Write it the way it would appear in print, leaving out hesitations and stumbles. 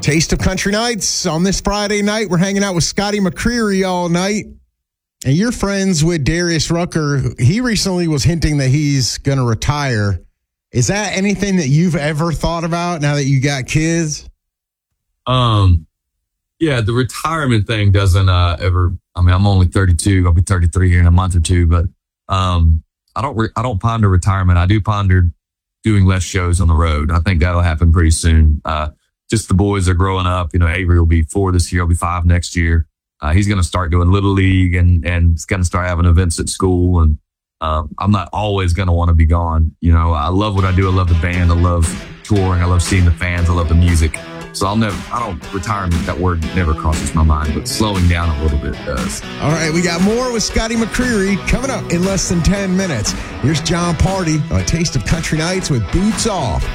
Taste of Country Nights on this Friday night. We're hanging out with Scotty McCreery all night. And you're friends with Darius Rucker. He recently was hinting that he's going to retire. Is that anything that you've ever thought about now that you got kids? Yeah, the retirement thing doesn't ever. I mean, I'm only 32. I'll be 33 here in a month or two. But I don't ponder retirement. I do ponder doing less shows on the road. I think that'll happen pretty soon. Just the boys are growing up. You know, Avery will be 4 this year. He'll be 5 next year. He's going to start doing Little League and he's going to start having events at school. And I'm not always going to want to be gone. You know, I love what I do. I love the band. I love touring. I love seeing the fans. I love the music. So retirement, that word never crosses my mind, but slowing down a little bit does. All right, we got more with Scotty McCreery coming up in less than 10 minutes. Here's John Party on Taste of Country Nights with Boots Off.